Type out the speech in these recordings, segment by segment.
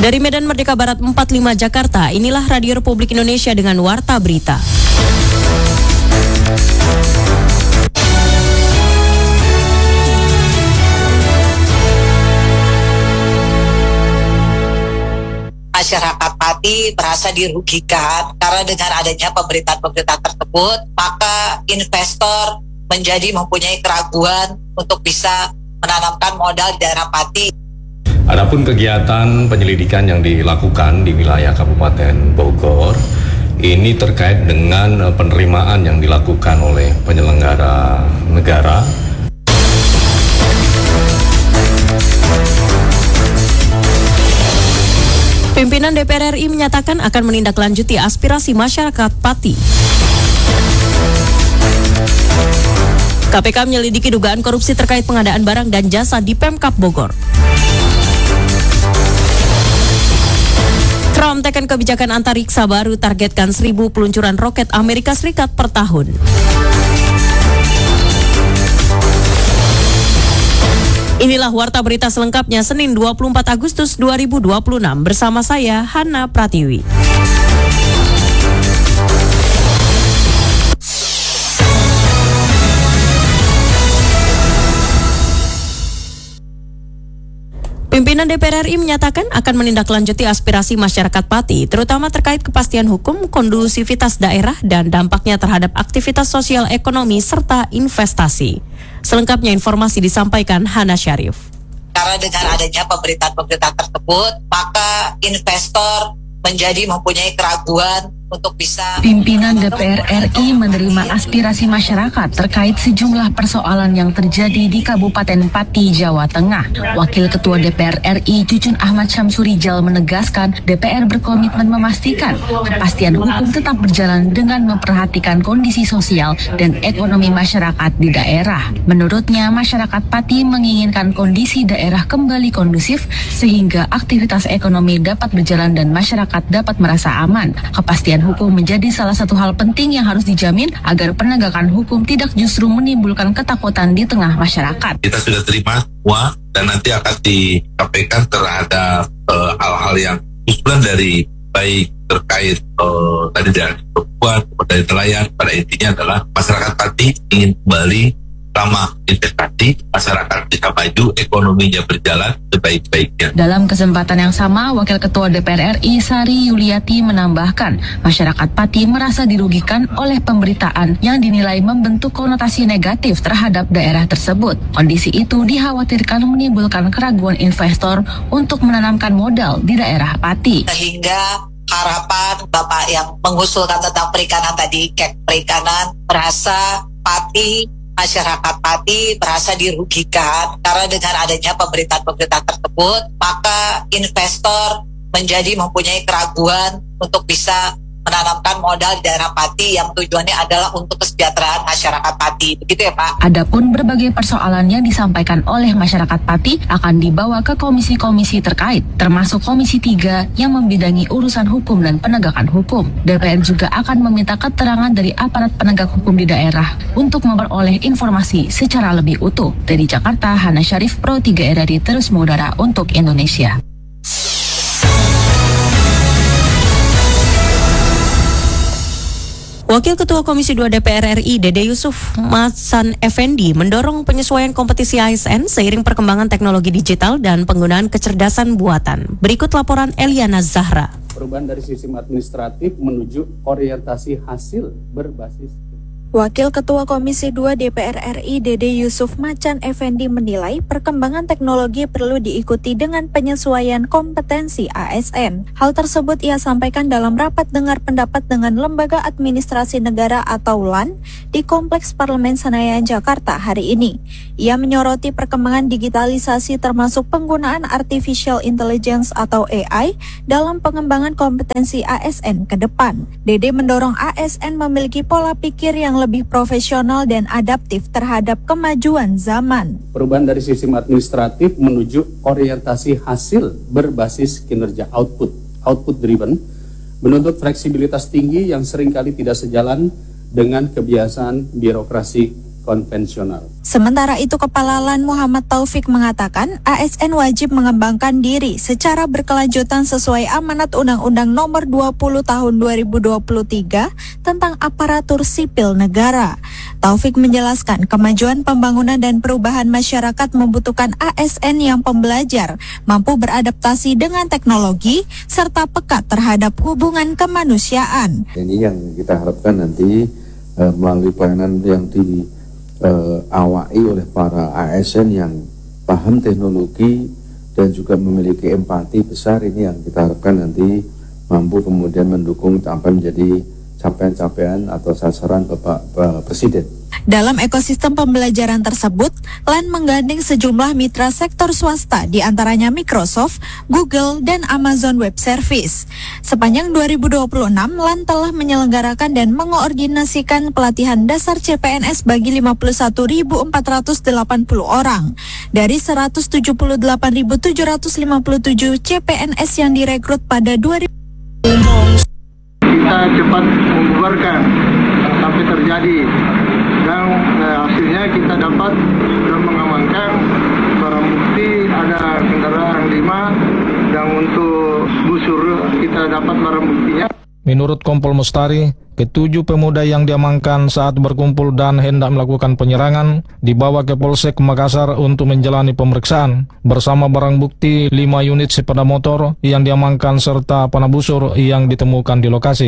Dari Medan Merdeka Barat 45 Jakarta, inilah Radio Republik Indonesia dengan Warta Berita. Masyarakat Pati merasa dirugikan karena dengan adanya pemberitaan-pemberitaan tersebut, maka investor mempunyai keraguan untuk bisa menanamkan modal di daerah Pati. Adapun kegiatan penyelidikan yang dilakukan di wilayah Kabupaten Bogor ini terkait dengan penerimaan yang dilakukan oleh penyelenggara negara. Pimpinan DPR RI menyatakan akan menindaklanjuti aspirasi masyarakat Pati. KPK menyelidiki dugaan korupsi terkait pengadaan barang dan jasa di Pemkab Bogor. Trump tekan kebijakan antariksa baru targetkan 1.000 peluncuran roket Amerika Serikat per tahun. Inilah Warta Berita selengkapnya Senin 24 Agustus 2026 bersama saya Hana Pratiwi. Pimpinan DPR RI menyatakan akan menindaklanjuti aspirasi masyarakat Pati, terutama terkait kepastian hukum, kondusivitas daerah, dan dampaknya terhadap aktivitas sosial ekonomi serta investasi. Selengkapnya informasi disampaikan Hana Syarif. Karena dengan adanya pemberitaan-pemberitaan tersebut, maka investor mempunyai keraguan untuk bisa. Pimpinan DPR RI menerima aspirasi masyarakat terkait sejumlah persoalan yang terjadi di Kabupaten Pati, Jawa Tengah. Wakil Ketua DPR RI Cucun Ahmad Syamsurijal menegaskan DPR berkomitmen memastikan kepastian hukum tetap berjalan dengan memperhatikan kondisi sosial dan ekonomi masyarakat di daerah. Menurutnya, masyarakat Pati menginginkan kondisi daerah kembali kondusif sehingga aktivitas ekonomi dapat berjalan dan masyarakat dapat merasa aman. Kepastian hukum menjadi salah satu hal penting yang harus dijamin agar penegakan hukum tidak justru menimbulkan ketakutan di tengah masyarakat. Kita sudah terima semua dan nanti akan disampaikan terhadap hal-hal yang usulan dari baik terkait tadi dari perempuan, dari nelayan. Pada intinya adalah masyarakat Pati ingin kembali ramah investasi, masyarakat bisa maju, ekonominya berjalan sebaik-baiknya. Dalam kesempatan yang sama, Wakil Ketua DPR RI Sari Yuliati menambahkan, masyarakat Pati merasa dirugikan oleh pemberitaan yang dinilai membentuk konotasi negatif terhadap daerah tersebut. Kondisi itu dikhawatirkan menimbulkan keraguan investor untuk menanamkan modal di daerah Pati. Sehingga harapan Bapak yang mengusulkan tentang perikanan tadi, kek perikanan, merasa Pati, masyarakat Pati merasa dirugikan karena dengan adanya pemberitaan-pemberitaan tersebut, maka investor mempunyai keraguan untuk bisa menanamkan modal di daerah Pati yang tujuannya adalah untuk kesejahteraan masyarakat Pati. Begitu ya Pak? Adapun berbagai persoalan yang disampaikan oleh masyarakat Pati akan dibawa ke komisi-komisi terkait, termasuk Komisi 3 yang membidangi urusan hukum dan penegakan hukum. DPR juga akan meminta keterangan dari aparat penegak hukum di daerah untuk memperoleh informasi secara lebih utuh. Dari Jakarta, Hana Syarif, Pro 3 RRI terus mengudara untuk Indonesia. Wakil Ketua Komisi 2 DPR RI Dede Yusuf Macan Effendi mendorong penyesuaian kompetisi ASN seiring perkembangan teknologi digital dan penggunaan kecerdasan buatan. Berikut laporan Eliana Zahra. Perubahan dari sistem administratif menuju orientasi hasil berbasis. Wakil Ketua Komisi 2 DPR RI Dede Yusuf Macan Effendi menilai perkembangan teknologi perlu diikuti dengan penyesuaian kompetensi ASN. Hal tersebut ia sampaikan dalam rapat dengar pendapat dengan Lembaga Administrasi Negara atau LAN di Kompleks Parlemen Senayan, Jakarta hari ini. Ia menyoroti perkembangan digitalisasi termasuk penggunaan Artificial Intelligence atau AI dalam pengembangan kompetensi ASN ke depan. Dede mendorong ASN memiliki pola pikir yang lebih profesional dan adaptif terhadap kemajuan zaman. Perubahan dari sistem administratif menuju orientasi hasil berbasis kinerja output driven, menuntut fleksibilitas tinggi yang seringkali tidak sejalan dengan kebiasaan birokrasi konvensional. Sementara itu, Kepala LAN Muhammad Taufik mengatakan ASN wajib mengembangkan diri secara berkelanjutan sesuai amanat Undang-Undang Nomor 20 Tahun 2023 tentang aparatur sipil negara. Taufik menjelaskan kemajuan pembangunan dan perubahan masyarakat membutuhkan ASN yang pembelajar, mampu beradaptasi dengan teknologi, serta peka terhadap hubungan kemanusiaan. Ini yang kita harapkan nanti melalui pelayanan yang diawai oleh para ASN yang paham teknologi dan juga memiliki empati besar, ini yang kita harapkan nanti mampu kemudian mendukung sampai menjadi capaian-capaian atau sasaran Bapak Presiden. Dalam ekosistem pembelajaran tersebut, LAN menggandeng sejumlah mitra sektor swasta, di antaranya Microsoft, Google, dan Amazon Web Service. Sepanjang 2026, LAN telah menyelenggarakan dan mengoordinasikan pelatihan dasar CPNS bagi 51.480 orang dari 178.757 CPNS yang direkrut pada 2000. Kita cepat membubarkan sampai terjadi, dan hasilnya kita dapat dan mengamankan barang bukti ada kendaraan 5, dan untuk busur kita dapat barang buktinya. Menurut Kompol Mustari, ketujuh pemuda yang diamankan saat berkumpul dan hendak melakukan penyerangan dibawa ke Polsek Makassar untuk menjalani pemeriksaan bersama barang bukti 5 unit sepeda motor yang diamankan serta panah busur yang ditemukan di lokasi.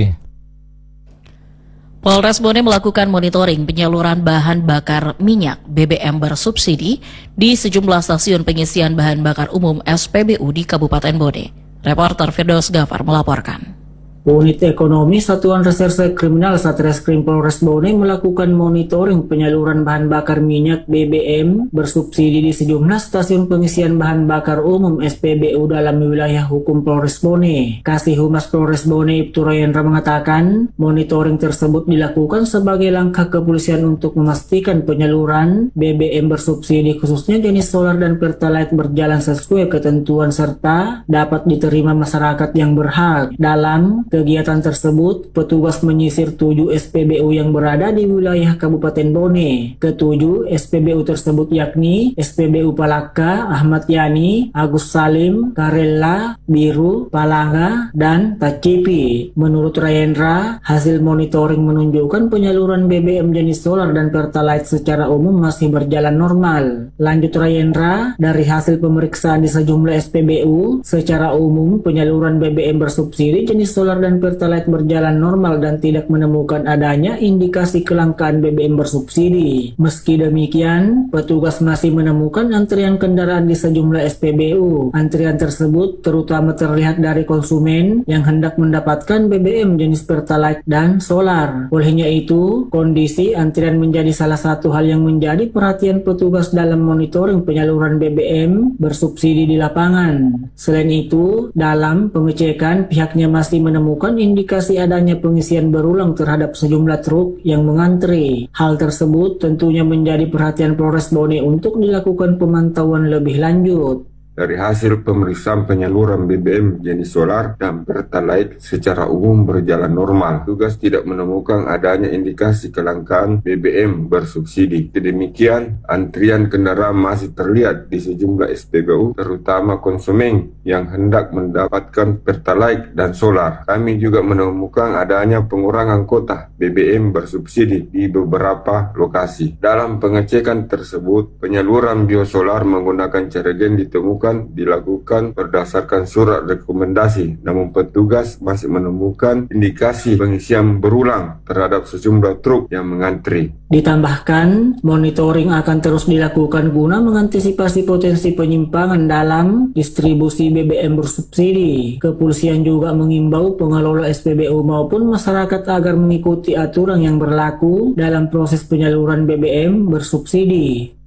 Polres Bone melakukan monitoring penyaluran bahan bakar minyak BBM bersubsidi di sejumlah stasiun pengisian bahan bakar umum SPBU di Kabupaten Bone. Reporter Firdaus Gafar melaporkan. Unit Ekonomi Satuan Reserse Kriminal Satreskrim Polres Bone melakukan monitoring penyaluran bahan bakar minyak BBM bersubsidi di sejumlah stasiun pengisian bahan bakar umum SPBU dalam wilayah hukum Polres Bone. Kasih Humas Polres Bone Ibtu Rayendra mengatakan, monitoring tersebut dilakukan sebagai langkah kepolisian untuk memastikan penyaluran BBM bersubsidi khususnya jenis solar dan pertalite berjalan sesuai ketentuan serta dapat diterima masyarakat yang berhak. Dalam kegiatan tersebut, petugas menyisir 7 SPBU yang berada di wilayah Kabupaten Bone. Ketujuh SPBU tersebut yakni SPBU Palaka, Ahmad Yani, Agus Salim, Karella, Biru, Palanga, dan Tacipi. Menurut Rayendra, hasil monitoring menunjukkan penyaluran BBM jenis solar dan pertalite secara umum masih berjalan normal. Lanjut Rayendra, dari hasil pemeriksaan di sejumlah SPBU, secara umum penyaluran BBM bersubsidi jenis solar dan pertalite berjalan normal dan tidak menemukan adanya indikasi kelangkaan BBM bersubsidi. Meski demikian, petugas masih menemukan antrian kendaraan di sejumlah SPBU. Antrian tersebut terutama terlihat dari konsumen yang hendak mendapatkan BBM jenis pertalite dan solar. Olehnya itu, kondisi antrian menjadi salah satu hal yang menjadi perhatian petugas dalam monitoring penyaluran BBM bersubsidi di lapangan. Selain itu, dalam pengecekan pihaknya masih menemukan indikasi adanya pengisian berulang terhadap sejumlah truk yang mengantri. Hal tersebut tentunya menjadi perhatian Polres Bone untuk dilakukan pemantauan lebih lanjut. Dari hasil pemeriksaan penyaluran BBM jenis solar dan pertalite secara umum berjalan normal. Tugas tidak menemukan adanya indikasi kelangkaan BBM bersubsidi. Demikian, antrian kendaraan masih terlihat di sejumlah SPBU, terutama konsumen yang hendak mendapatkan pertalite dan solar. Kami juga menemukan adanya pengurangan kuota BBM bersubsidi di beberapa lokasi. Dalam pengecekan tersebut, penyaluran biosolar menggunakan cairan ditemukan dilakukan berdasarkan surat rekomendasi, namun petugas masih menemukan indikasi pengisian berulang terhadap sejumlah truk yang mengantri. Ditambahkan, monitoring akan terus dilakukan guna mengantisipasi potensi penyimpangan dalam distribusi BBM bersubsidi. Kepolisian juga mengimbau pengelola SPBU maupun masyarakat agar mengikuti aturan yang berlaku dalam proses penyaluran BBM bersubsidi.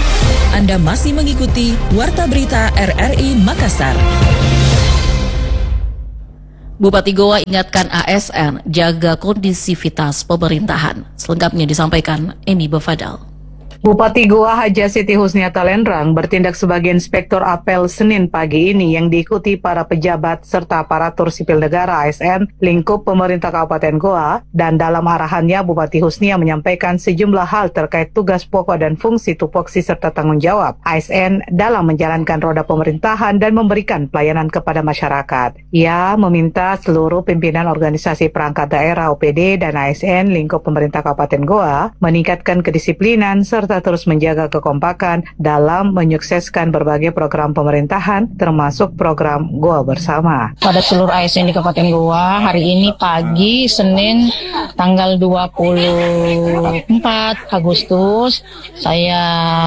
Anda masih mengikuti Warta Berita RRI Makassar. Bupati Goa ingatkan ASN jaga kondisivitas pemerintahan. Selengkapnya disampaikan Emi Bafadal. Bupati Goa Haja Siti Husniata Lendrang bertindak sebagai inspektor apel Senin pagi ini yang diikuti para pejabat serta aparatur sipil negara ASN lingkup pemerintah Kabupaten Goa, dan dalam arahannya Bupati Husnia menyampaikan sejumlah hal terkait tugas pokok dan fungsi tupoksi serta tanggung jawab ASN dalam menjalankan roda pemerintahan dan memberikan pelayanan kepada masyarakat. Ia meminta seluruh pimpinan organisasi perangkat daerah OPD dan ASN lingkup pemerintah Kabupaten Goa meningkatkan kedisiplinan serta terus menjaga kekompakan dalam menyukseskan berbagai program pemerintahan termasuk program Goa Bersama. Pada seluruh ASN di Kabupaten Goa, hari ini pagi Senin tanggal 24 Agustus saya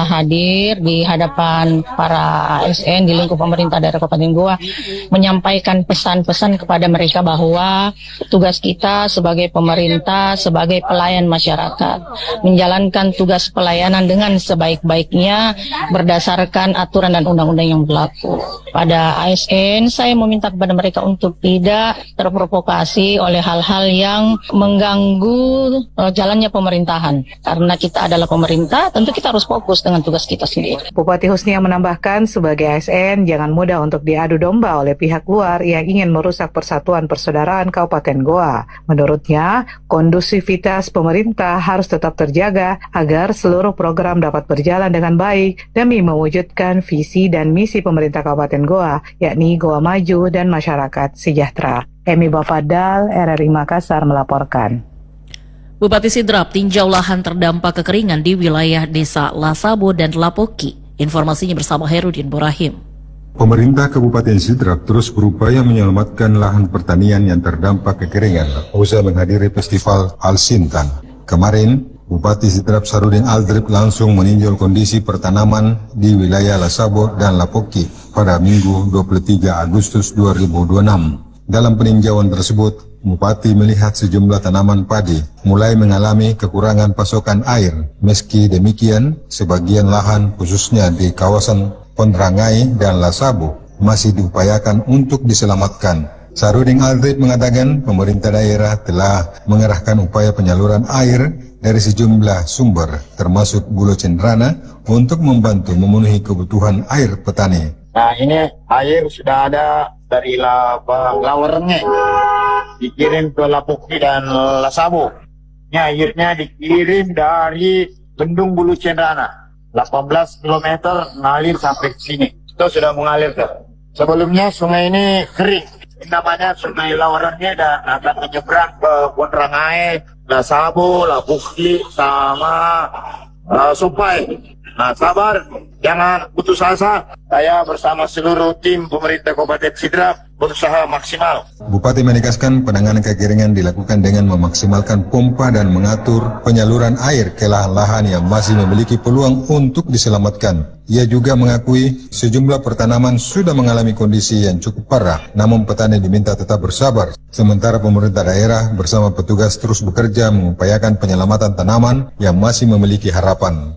hadir di hadapan para ASN di lingkup pemerintah daerah Kabupaten Goa menyampaikan pesan-pesan kepada mereka bahwa tugas kita sebagai pemerintah, sebagai pelayan masyarakat, menjalankan tugas pelayanan dengan sebaik-baiknya berdasarkan aturan dan undang-undang yang berlaku. Pada ASN, saya meminta kepada mereka untuk tidak terprovokasi oleh hal-hal yang mengganggu jalannya pemerintahan. Karena kita adalah pemerintah, tentu kita harus fokus dengan tugas kita sendiri. Bupati Husnia menambahkan sebagai ASN jangan mudah untuk diadu domba oleh pihak luar yang ingin merusak persatuan persaudaraan Kabupaten Goa. Menurutnya, kondusivitas pemerintah harus tetap terjaga agar seluruh program dapat berjalan dengan baik demi mewujudkan visi dan misi pemerintah Kabupaten Goa, yakni Goa Maju dan Masyarakat Sejahtera. Emi Bafadal, RRI Makassar melaporkan. Bupati Sidrap tinjau lahan terdampak kekeringan di wilayah Desa Lasabo dan Lapoki. Informasinya bersama Herudin Borahim. Pemerintah Kabupaten Sidrap terus berupaya menyelamatkan lahan pertanian yang terdampak kekeringan usai menghadiri Festival Al-Sintan. Kemarin, Bupati Sidrap Sarudin Aldrip langsung meninjau kondisi pertanaman di wilayah Lasabo dan Lapoki pada Minggu 23 Agustus 2026. Dalam peninjauan tersebut, Bupati melihat sejumlah tanaman padi mulai mengalami kekurangan pasokan air. Meski demikian, sebagian lahan khususnya di kawasan Pondrangai dan Lasabo masih diupayakan untuk diselamatkan. Sarudin Aldrip mengatakan pemerintah daerah telah mengerahkan upaya penyaluran air dari sejumlah sumber, termasuk Bulo Cendrana, untuk membantu memenuhi kebutuhan air petani. Nah, ini air sudah ada dari Lawerenge, dikirim ke Lapoki dan Lasabo. Ini airnya dikirim dari Bendung Bulo Cendrana, 18 km ngalir sampai ke sini. Itu sudah mengalir. Sebelumnya sungai ini kering. Namanya Sungai Lawerenge dan akan menyeberang ke Pondrangai, Lasabo, Lapoki, sama Supai. Nah, sabar, jangan putus asa. Saya bersama seluruh tim pemerintah Kabupaten Sidrap berusaha maksimal. Bupati menegaskan penanganan kekeringan dilakukan dengan memaksimalkan pompa dan mengatur penyaluran air ke lahan-lahan yang masih memiliki peluang untuk diselamatkan. Ia juga mengakui sejumlah pertanaman sudah mengalami kondisi yang cukup parah, namun petani diminta tetap bersabar. Sementara pemerintah daerah bersama petugas terus bekerja mengupayakan penyelamatan tanaman yang masih memiliki harapan.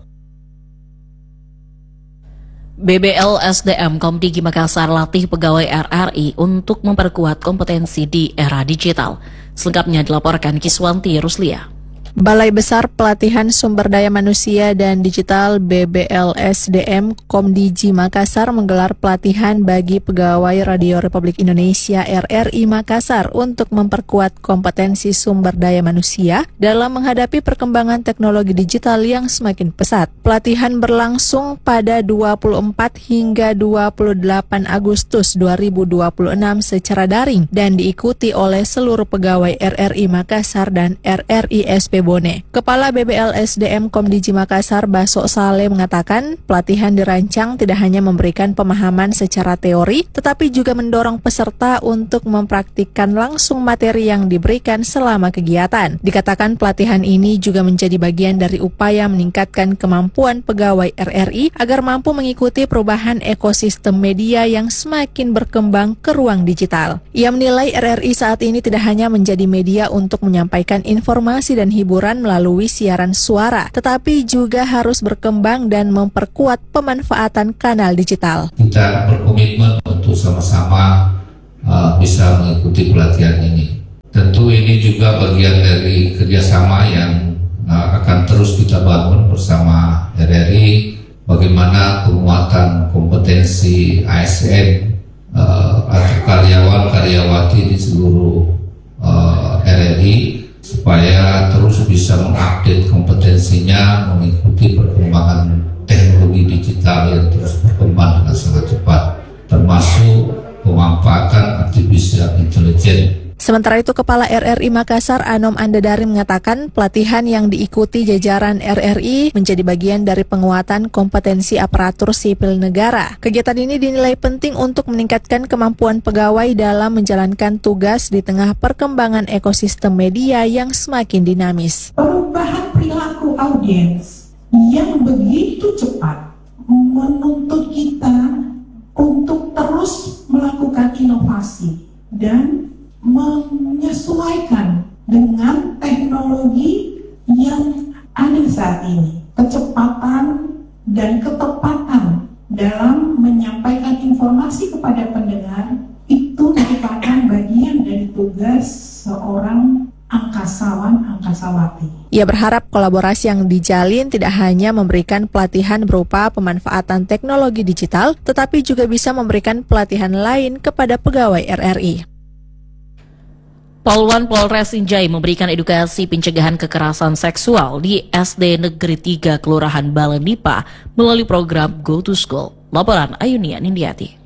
BBL SDM Komdigi Makassar latih pegawai RRI untuk memperkuat kompetensi di era digital. Selengkapnya dilaporkan Kiswanti Ruslia. Balai Besar Pelatihan Sumber Daya Manusia dan Digital BBLSDM Komdigi Makassar menggelar pelatihan bagi pegawai Radio Republik Indonesia RRI Makassar untuk memperkuat kompetensi sumber daya manusia dalam menghadapi perkembangan teknologi digital yang semakin pesat. Pelatihan berlangsung pada 24 hingga 28 Agustus 2026 secara daring dan diikuti oleh seluruh pegawai RRI Makassar dan RRI SP Bone. Kepala BBLSDM Komdigi Makassar Baso Saleh mengatakan pelatihan dirancang tidak hanya memberikan pemahaman secara teori tetapi juga mendorong peserta untuk mempraktikkan langsung materi yang diberikan selama kegiatan. Dikatakan pelatihan ini juga menjadi bagian dari upaya meningkatkan kemampuan pegawai RRI agar mampu mengikuti perubahan ekosistem media yang semakin berkembang ke ruang digital. Ia menilai RRI saat ini tidak hanya menjadi media untuk menyampaikan informasi dan hiburan melalui siaran suara, tetapi juga harus berkembang dan memperkuat pemanfaatan kanal digital. Kita berkomitmen untuk sama-sama bisa mengikuti pelatihan ini. Tentu ini juga bagian dari kerjasama yang akan terus kita bangun bersama RRI bagaimana penguatan kompetensi ASN atau karyawan-karyawati di seluruh RRI supaya terus bisa mengupdate kompetensinya mengikuti perkembangan teknologi digital yang terus berkembang dengan sangat cepat, termasuk pemanfaatan artificial intelligence. Sementara itu, Kepala RRI Makassar Anom Andedari mengatakan pelatihan yang diikuti jajaran RRI menjadi bagian dari penguatan kompetensi aparatur sipil negara. Kegiatan ini dinilai penting untuk meningkatkan kemampuan pegawai dalam menjalankan tugas di tengah perkembangan ekosistem media yang semakin dinamis. Perubahan perilaku audiens yang begitu cepat menuntut kita untuk terus melakukan inovasi dan menyesuaikan dengan teknologi yang ada saat ini. Kecepatan dan ketepatan dalam menyampaikan informasi kepada pendengar itu merupakan bagian dari tugas seorang angkasawan-angkasawati. Ia berharap kolaborasi yang dijalin tidak hanya memberikan pelatihan berupa pemanfaatan teknologi digital, tetapi juga bisa memberikan pelatihan lain kepada pegawai RRI. Poluan Polres Sinjai memberikan edukasi pencegahan kekerasan seksual di SD Negeri 3 Kelurahan Balendipa melalui program Go to School. Laporan Ayunia Nindiati.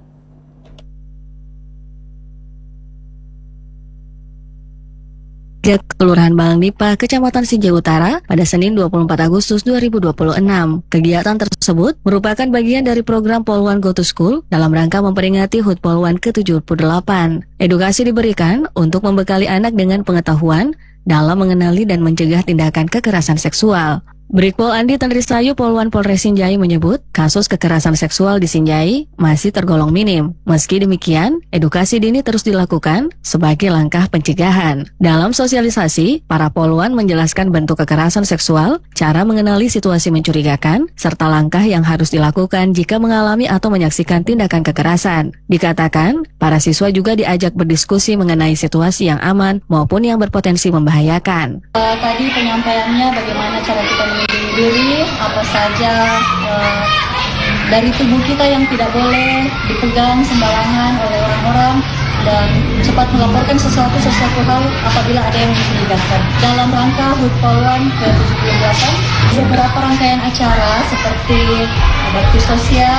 Kelurahan Balendipa, Kecamatan Sinjai Utara pada Senin 24 Agustus 2026. Kegiatan tersebut merupakan bagian dari program Poluan Go to School dalam rangka memperingati HUT Poluan ke-78. Edukasi diberikan untuk membekali anak dengan pengetahuan dalam mengenali dan mencegah tindakan kekerasan seksual. Brigpol Andi Tandrisayu Poluan Polres Sinjai menyebut kasus kekerasan seksual di Sinjai masih tergolong minim. Meski demikian, edukasi dini terus dilakukan sebagai langkah pencegahan. Dalam sosialisasi, para poluan menjelaskan bentuk kekerasan seksual, cara mengenali situasi mencurigakan, serta langkah yang harus dilakukan jika mengalami atau menyaksikan tindakan kekerasan. Dikatakan, para siswa juga diajak berdiskusi mengenai situasi yang aman maupun yang berpotensi membahayakan. Tadi penyampaiannya bagaimana cara kita melindungi diri, apa saja dari tubuh kita yang tidak boleh dipegang sembarangan oleh orang-orang, dan cepat melaporkan sesuatu hal apabila ada yang mencurigakan. Dalam rangka HUT Poluan ke-78, beberapa rangkaian acara seperti bakti sosial,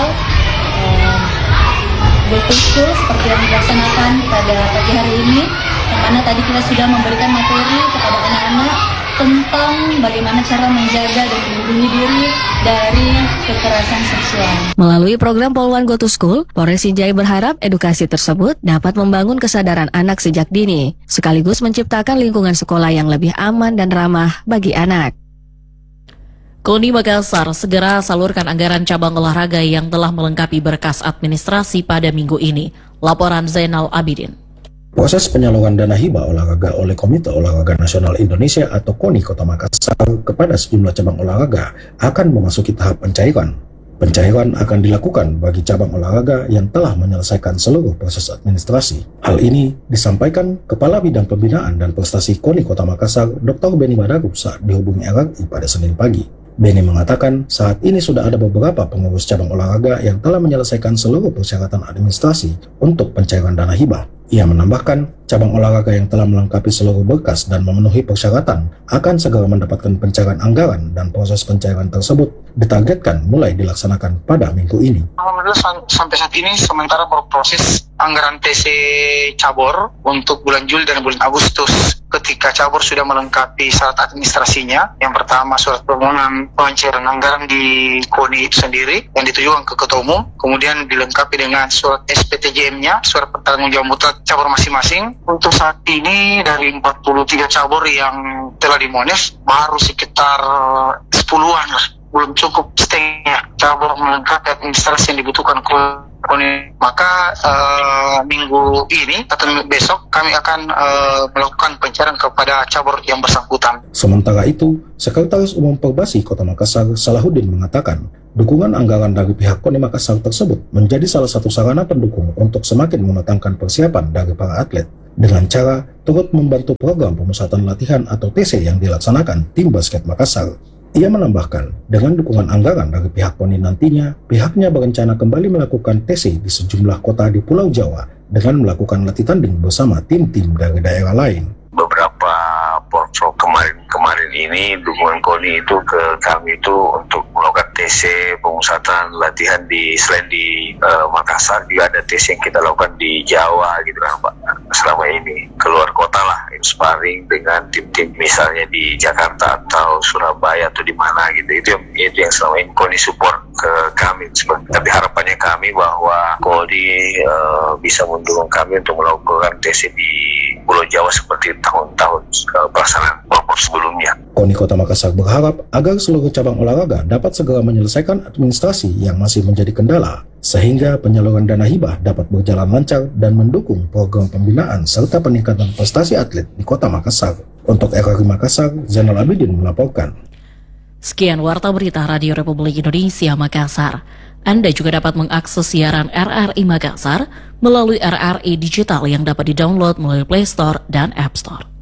Go to School seperti yang dilaksanakan pada pagi hari ini, yang mana tadi kita sudah memberikan materi kepada anak-anak tentang bagaimana cara menjaga dan melindungi diri dari kekerasan seksual. Melalui program Poluan Go to School, Polres Sinjai berharap edukasi tersebut dapat membangun kesadaran anak sejak dini, sekaligus menciptakan lingkungan sekolah yang lebih aman dan ramah bagi anak. KONI Makassar segera salurkan anggaran cabang olahraga yang telah melengkapi berkas administrasi pada minggu ini. Laporan Zainal Abidin. Proses penyaluran dana hibah olahraga oleh Komite Olahraga Nasional Indonesia atau KONI Kota Makassar kepada sejumlah cabang olahraga akan memasuki tahap pencairan. Pencairan akan dilakukan bagi cabang olahraga yang telah menyelesaikan seluruh proses administrasi. Hal ini disampaikan Kepala Bidang Pembinaan dan Prestasi KONI Kota Makassar, Dr. Beni Badaru saat dihubungi RRI pada Senin pagi. Beni mengatakan saat ini sudah ada beberapa pengurus cabang olahraga yang telah menyelesaikan seluruh persyaratan administrasi untuk pencairan dana hibah. Ia menambahkan, cabang olahraga yang telah melengkapi seluruh berkas dan memenuhi persyaratan akan segera mendapatkan pencairan anggaran, dan proses pencairan tersebut ditargetkan mulai dilaksanakan pada minggu ini. Alhamdulillah sampai saat ini sementara berproses anggaran TC cabur untuk bulan Juli dan bulan Agustus. Ketika cabur sudah melengkapi syarat administrasinya, yang pertama surat permohonan pencairan anggaran di KONI itu sendiri yang ditujukan ke Ketua Umum, kemudian dilengkapi dengan surat SPTJM-nya, surat pertanggungjawab mutlak cabur masing-masing. Untuk saat ini dari 43 cabur yang telah dimonif baru sekitar 10-an lah, belum cukup setengah cabur melengkapi administrasi yang dibutuhkan KONI. Maka minggu ini atau besok kami akan melakukan pencairan kepada cabur yang bersangkutan. Sementara itu, Sekretaris Umum Perbasi Kota Makassar Salahuddin mengatakan, dukungan anggaran dari pihak KONI Makassar tersebut menjadi salah satu sarana pendukung untuk semakin mematangkan persiapan dari para atlet. dengan cara turut membantu program pemusatan latihan atau TC yang dilaksanakan tim basket Makassar. Ia menambahkan, dengan dukungan anggaran dari pihak KONI nantinya, pihaknya berencana kembali melakukan TC di sejumlah kota di Pulau Jawa dengan melakukan latih tanding bersama tim-tim dari daerah lain. Beberapa portfolio kemarin ini dukungan KONI itu ke kami itu untuk melakukan TC pemusatan latihan selain di Makassar, juga ada TC yang kita lakukan di Jawa gitu kan Pak. Selama ini keluar kota lah, sparring dengan tim-tim misalnya di Jakarta atau Surabaya atau di mana gitu. Itu yang selama ini KONI support ke kami. Tapi harapannya kami bahwa KONI bisa mendukung kami untuk melakukan TC di Pulau Jawa seperti tahun-tahun pelaksanaan World Cup sebelumnya. KONI Kota Makassar berharap agar seluruh cabang olahraga dapat segera menyelesaikan administrasi yang masih menjadi kendala, sehingga penyaluran dana hibah dapat berjalan lancar dan mendukung program pembinaan serta peningkatan prestasi atlet di Kota Makassar. Untuk RRI Makassar, Zainal Abidin melaporkan. Sekian Warta Berita Radio Republik Indonesia Makassar. Anda juga dapat mengakses siaran RRI Makassar melalui RRI Digital yang dapat didownload melalui Play Store dan App Store.